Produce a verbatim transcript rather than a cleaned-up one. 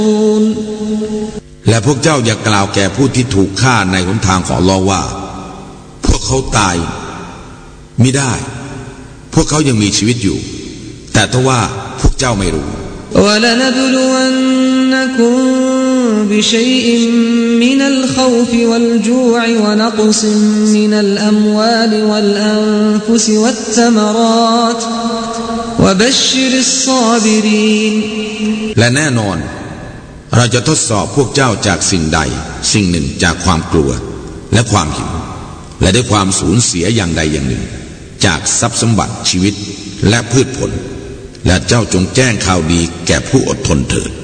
และพวกเจ้าอย่ากล่าวแก่ผู้ที่ถูกฆ่าในหนทางของอัลเลาะห์ว่าพวกเขาตายมิได้พวกเขายังมีชีวิตอยู่แต่ทว่าพวกเจ้าไม่รู้ وَلَنَبْلُوَنَّكُمْ بِشَيْءٍ مِّنَ الْخَوْفِ وَالْجُوعِ وَنَقْصٍ مِّنَ الْأَمْوَالِ وَالْأَنفُسِ وَالثَّمَرَاتِ وَبَشِّرِ الصَّابِرِينَ และแน่นอนเราจะทดสอบพวกเจ้าจากสิ่งใดสิ่งหนึ่งจากความกลัวและความหิวและได้ความสูญเสียอย่างใดอย่างหนึ่งจากทรัพย์สมบัติชีวิตและพืชผลและเจ้าจงแจ้งข่าวดีแก่ผู้อดทนเถิด